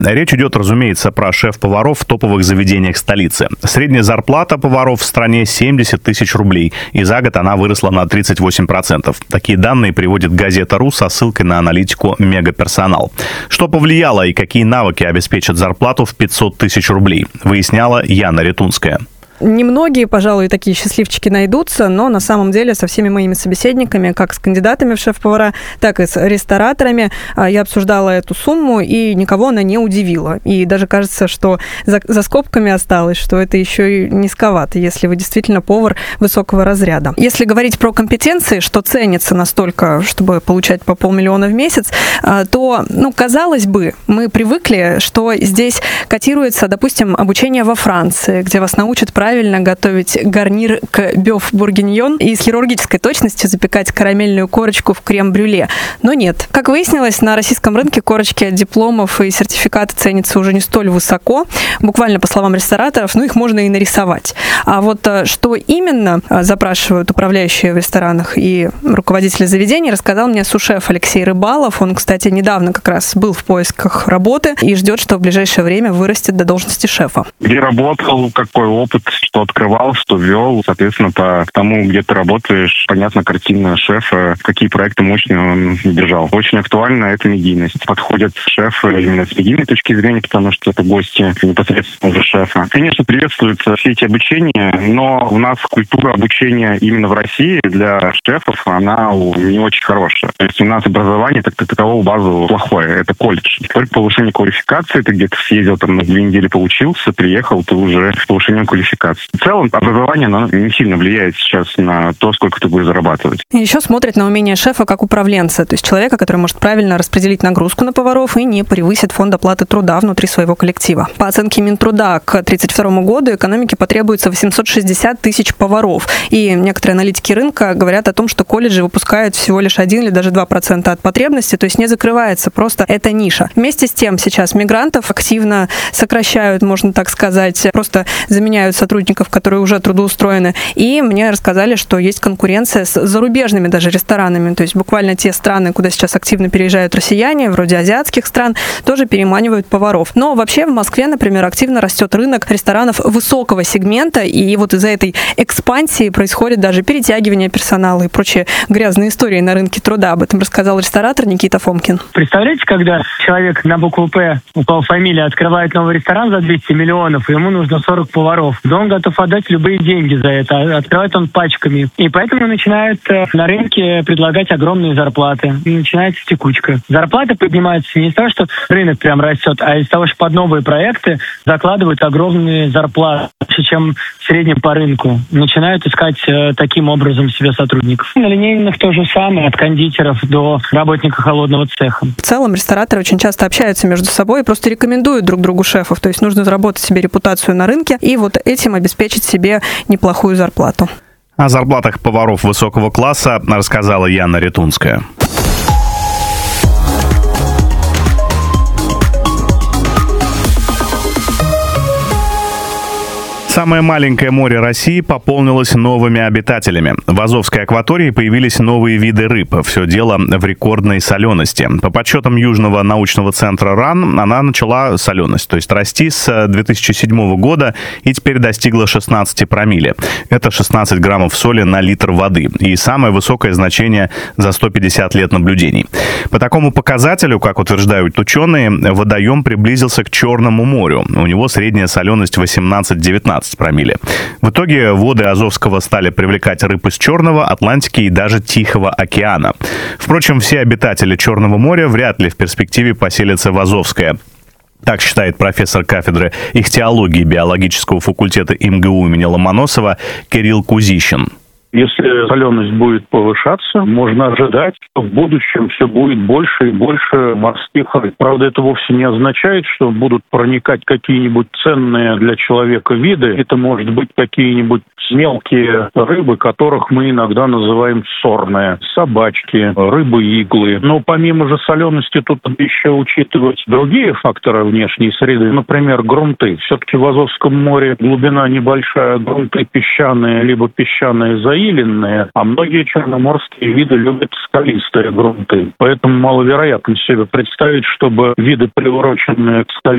Речь идет, разумеется, про шеф-поваров в топовых заведениях столицы. Средняя зарплата поваров в стране 70 тысяч рублей, и за год она выросла на 38%. Такие данные приводит газета.ру со ссылкой на аналитику «Мегаперсонал». Что повлияло и какие навыки обеспечат зарплату в 500 тысяч рублей, выясняла Яна Ретунская. Немногие, пожалуй, такие счастливчики найдутся, но на самом деле со всеми моими собеседниками, как с кандидатами в шеф-повара, так и с рестораторами, я обсуждала эту сумму, и никого она не удивила. И даже кажется, что за скобками осталось, что это еще и низковато, если вы действительно повар высокого разряда. Если говорить про компетенции, что ценится настолько, чтобы получать по 500 000 в месяц, то, казалось бы, мы привыкли, что здесь котируется, допустим, обучение во Франции, где вас научат правильно готовить гарнир к бёв-бургиньон и с хирургической точностью запекать карамельную корочку в крем-брюле. Но нет. Как выяснилось, на российском рынке корочки от дипломов и сертификаты ценятся уже не столь высоко. Буквально, по словам рестораторов, их можно и нарисовать. А вот что именно запрашивают управляющие в ресторанах и руководители заведений, рассказал мне су-шеф Алексей Рыбалов. Он, кстати, недавно как раз был в поисках работы и ждет, что в ближайшее время вырастет до должности шефа. Где работал, какой опыт, что открывал, что вел. Соответственно, по тому, где ты работаешь, понятна картина шефа, какие проекты мощные он держал. Очень актуальна эта медийность. Подходят шефы именно с медийной точки зрения, потому что это гости непосредственно уже шефа. Конечно, приветствуются все эти обучения, но у нас культура обучения именно в России для шефов, она не очень хорошая. То есть у нас образование такового базового плохое. Это колледж. Только повышение квалификации, ты где-то съездил, на 2 недели поучился, приехал, ты уже с повышением квалификации. В целом, образование, оно не сильно влияет сейчас на то, сколько ты будешь зарабатывать. И еще смотрят на умение шефа как управленца, то есть человека, который может правильно распределить нагрузку на поваров и не превысит фонд оплаты труда внутри своего коллектива. По оценке Минтруда, к 1932 году экономике потребуется 860 тысяч поваров. И некоторые аналитики рынка говорят о том, что колледжи выпускают всего лишь 1 или даже 2% от потребности, то есть не закрывается просто эта ниша. Вместе с тем сейчас мигрантов активно сокращают, можно так сказать, просто заменяют сотрудников, которые уже трудоустроены. И мне рассказали, что есть конкуренция с зарубежными даже ресторанами. То есть буквально те страны, куда сейчас активно переезжают россияне, вроде азиатских стран, тоже переманивают поваров. Но вообще в Москве, например, активно растет рынок ресторанов высокого сегмента, и вот из-за этой экспансии происходит даже перетягивание персонала и прочие грязные истории на рынке труда. Об этом рассказал ресторатор Никита Фомкин. Представляете, когда человек на букву «П» около фамилии открывает новый ресторан за 200 миллионов, и ему нужно 40 поваров, да он готов отдать любые деньги за это. Открывает он пачками. И поэтому начинают на рынке предлагать огромные зарплаты. И начинается текучка. Зарплаты поднимаются не из того, что рынок прям растет, а из того, что под новые проекты закладывают огромные зарплаты, чем в среднем по рынку. Начинают искать таким образом себе сотрудников. На линейных то же самое, от кондитеров до работника холодного цеха. В целом рестораторы очень часто общаются между собой и просто рекомендуют друг другу шефов. То есть нужно заработать себе репутацию на рынке и вот этим обеспечить себе неплохую зарплату. О зарплатах поваров высокого класса рассказала Яна Ретунская. Самое маленькое море России пополнилось новыми обитателями. В Азовской акватории появились новые виды рыб. Все дело в рекордной солености. По подсчетам Южного научного центра РАН, она начала соленость, то есть расти с 2007 года и теперь достигла 16 промилле. Это 16 граммов соли на литр воды. И самое высокое значение за 150 лет наблюдений. По такому показателю, как утверждают ученые, водоем приблизился к Черному морю. У него средняя соленость 18-19 промилле. В итоге воды Азовского стали привлекать рыб из Черного, Атлантики и даже Тихого океана. Впрочем, все обитатели Черного моря вряд ли в перспективе поселятся в Азовское. Так считает профессор кафедры ихтиологии биологического факультета МГУ имени Ломоносова Кирилл Кузищин. Если соленость будет повышаться, можно ожидать, что в будущем все будет больше и больше морских рыб. Правда, это вовсе не означает, что будут проникать какие-нибудь ценные для человека виды. Это может быть какие-нибудь мелкие рыбы, которых мы иногда называем сорные. Собачки, рыбы-иглы. Но помимо же солености тут еще учитывать другие факторы внешней среды. Например, грунты. Все-таки в Азовском море глубина небольшая, грунты песчаные, либо песчаные заимы. заиленные, а многие черноморские виды любят скалистые грунты. Поэтому маловероятно себе представить, чтобы виды, приуроченные к